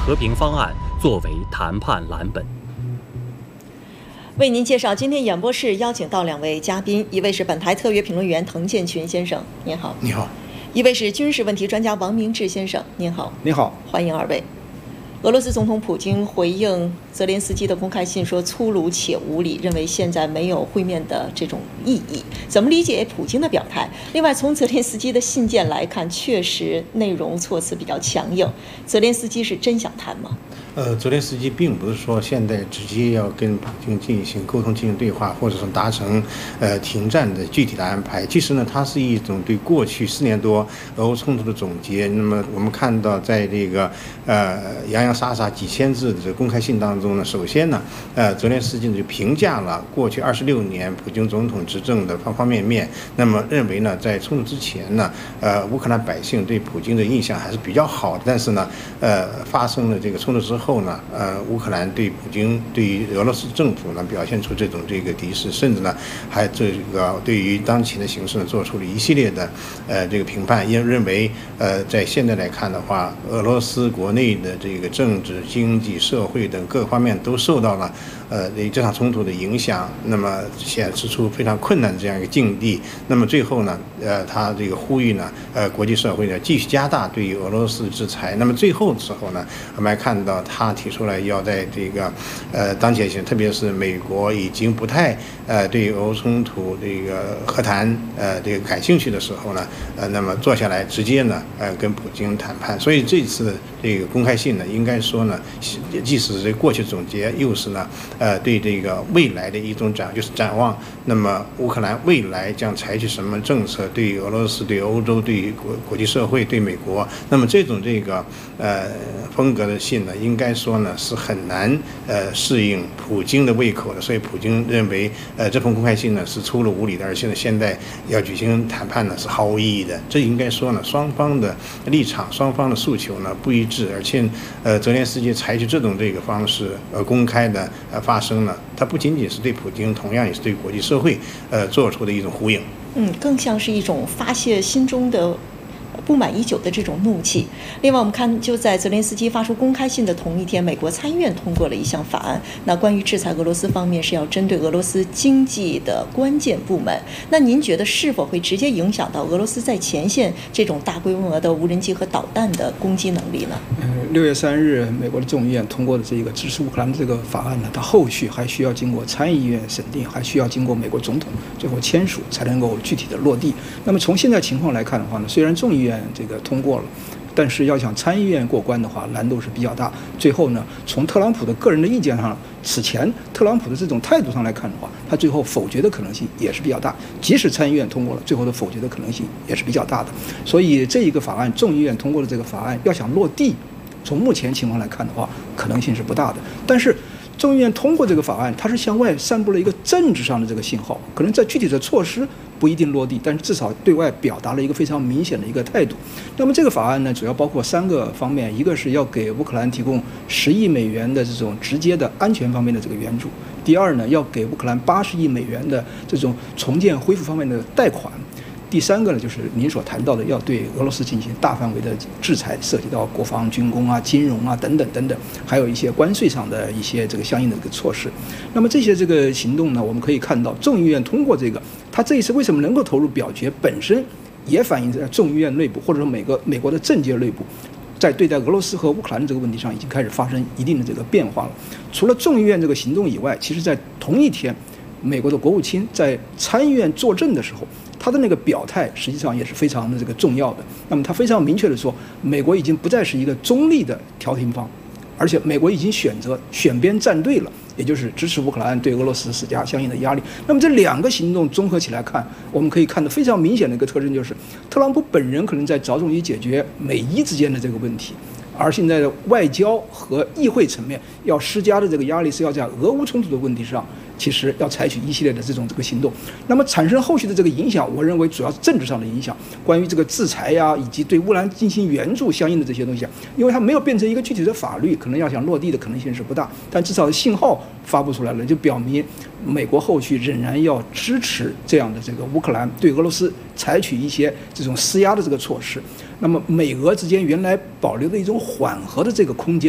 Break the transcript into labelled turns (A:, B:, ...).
A: 和平方案作为谈判蓝本。
B: 为您介绍今天演播室邀请到2位嘉宾，一位是本台特约评论员滕建群先生，您好。
C: 你好。
B: 一位是军事问题专家王明志先生，您好。
C: 你好，
B: 欢迎2位。俄罗斯总统普京回应泽连斯基的公开信说粗鲁且无理，认为现在没有会面的这种意义。怎么理解普京的表态？另外，从泽连斯基的信件来看，确实内容措辞比较强硬。泽连斯基是真想谈吗？
C: 泽连斯基并不是说现在直接要跟普京进行沟通、进行对话，或者说达成停战的具体的安排。其实呢，它是一种对过去4年多俄乌冲突的总结。那么我们看到，在这个洋洋洒洒几千字的这个公开信当中呢，首先呢，泽连斯基就评价了过去26年普京总统执政的方方面面。那么认为呢，在冲突之前呢，乌克兰百姓对普京的印象还是比较好的。但是呢，发生了这个冲突之后呢，乌克兰对普京、对于俄罗斯政府呢表现出这个敌视，甚至呢还这个对于当前的形势呢做出了一系列的这个评判，也认为在现在来看的话，俄罗斯国内的这个政治、经济、社会等各方面都受到了这场冲突的影响，那么显示出非常困难的这样一个境地。那么最后呢，他这个呼吁呢，国际社会呢继续加大对于俄罗斯制裁。那么最后的时候呢，我们还看到他提出来要在这个当前性，特别是美国已经不太对于俄乌冲突这个和谈这个感兴趣的时候呢，那么坐下来直接呢跟普京谈判。所以这次的这个公开信呢，应该说呢，既是这过去总结，又是呢对这个未来的一种展望。那么乌克兰未来将采取什么政策，对于俄罗斯、对欧洲、对于国际社会、对美国，那么这种这个风格的信呢，应该说呢是很难适应普京的胃口的。所以普京认为这封公开信呢是粗鲁无礼的，而且呢现在要举行谈判呢是毫无意义的。这应该说呢双方的立场、双方的诉求呢不一致，而且泽连斯基采取这种这个方式公开的发声呢，它不仅仅是对普京，同样也是对国际社会做出的一种呼应。
B: 更像是一种发泄心中的不满已久的这种怒气。另外，我们看，就在泽连斯基发出公开信的同一天，美国参议院通过了一项法案。那关于制裁俄罗斯方面，是要针对俄罗斯经济的关键部门。那您觉得是否会直接影响到俄罗斯在前线这种大规模的无人机和导弹的攻击能力呢
D: ？6月3日，美国的众议院通过的这个支持乌克兰的这个法案呢，它后续还需要经过参议院审定，还需要经过美国总统最后签署，才能够具体的落地。那么从现在情况来看的话呢，虽然众议院这个通过了，但是要想参议院过关的话，难度是比较大。最后呢，从特朗普的个人的意见上，此前特朗普的这种态度上来看的话，他最后否决的可能性也是比较大。即使参议院通过了，最后的否决的可能性也是比较大的。所以这一个法案，众议院通过的这个法案，要想落地，从目前情况来看的话，可能性是不大的。但是众议院通过这个法案，它是向外散布了一个政治上的这个信号，可能在具体的措施不一定落地，但是至少对外表达了一个非常明显的一个态度。那么这个法案呢，主要包括3个方面，一个是要给乌克兰提供10亿美元的这种直接的安全方面的这个援助，第二呢，要给乌克兰80亿美元的这种重建恢复方面的贷款。第3个呢，就是您所谈到的，要对俄罗斯进行大范围的制裁，涉及到国防、军工啊、金融啊等等等等，还有一些关税上的一些这个相应的这个措施。那么这些这个行动呢，我们可以看到，众议院通过这个，它这一次为什么能够投入表决，本身也反映在众议院内部，或者说美国的政界内部，在对待俄罗斯和乌克兰这个问题上，已经开始发生一定的这个变化了。除了众议院这个行动以外，其实在同一天，美国的国务卿在参议院作证的时候，他的那个表态实际上也是非常的这个重要的。那么他非常明确的说，美国已经不再是一个中立的调停方，而且美国已经选边站队了，也就是支持乌克兰，对俄罗斯施加相应的压力。那么这2个行动综合起来看，我们可以看得非常明显的一个特征，就是特朗普本人可能在着重于解决美伊之间的这个问题，而现在的外交和议会层面要施加的这个压力，是要在俄乌冲突的问题上，其实要采取一系列的这个行动。那么产生后续的这个影响，我认为主要是政治上的影响，关于这个制裁呀，以及对乌克兰进行援助相应的这些东西，因为它没有变成一个具体的法律，可能要想落地的可能性是不大，但至少信号发布出来了，就表明美国后续仍然要支持这样的这个乌克兰对俄罗斯采取一些这种施压的这个措施。那么美俄之间原来保留的一种缓和的这个空间